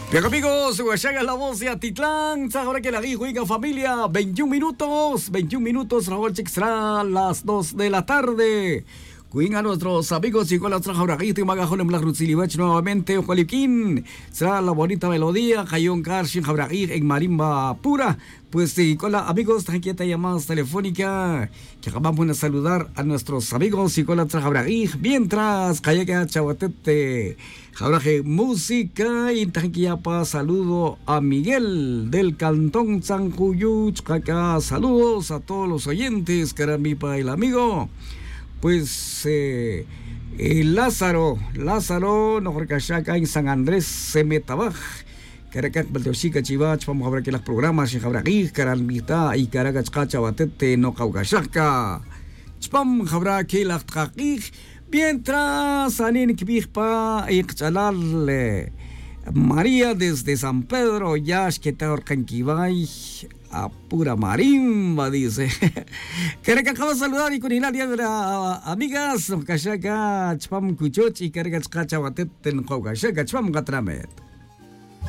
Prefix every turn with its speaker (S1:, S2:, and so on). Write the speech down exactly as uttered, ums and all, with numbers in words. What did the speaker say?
S1: Bien amigos, Huachaga la voz de Atitlán, ahora que la juega familia, veintiún minutos, veintiún minutos, Raúl Extra, las dos de la tarde. Cuiden a nuestros amigos y con la trajaurajita y magajón en Blacrutzilibach nuevamente, Jualiquín. Será la bonita melodía, Cayón Karshin Jabrajir en marimba pura. Pues sí, con la amigos, tranquila llamadas telefónica, que acabamos de saludar a nuestros amigos y con la trajaurajir, mientras Kayaka Chahuatete, Jabraje Música y tranquila saludo a Miguel del Cantón San Juyuch, saludos a todos los oyentes, Caramipa el amigo. Pues eh, eh, Lázaro, Lázaro, no acá en San Andrés, Semetabaj, Caracas, Baltosica, Chivach, vamos a ver que los programas, Jabraguí, Caralmita y Caracas, Cachabatete, no Caucachaca, Chpam, Jabraque, la Traquij, mientras Anin Kibijpa y Chalal, María desde San Pedro, Yash, que te Orcanquibay. A pura marimba, dice. Caracas, acabo de saludar y con Hilaria de las amigas, Cachaca, Chpam Cuchoch y Caracas, Cachabatete, en Caucachaca, Chpam Gatramet.